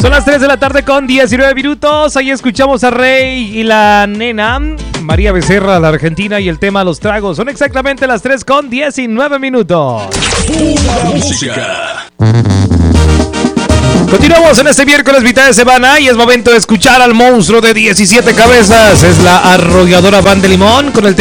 Son las 3 de la tarde con 19 minutos. Ahí escuchamos a Rey y la nena María Becerra, la argentina, y el tema Los Tragos. Son exactamente las 3 con 19 minutos. Pura música. Continuamos en este miércoles mitad de semana y es momento de escuchar al monstruo de 17 cabezas. Es la arrolladora Banda Limón con el tema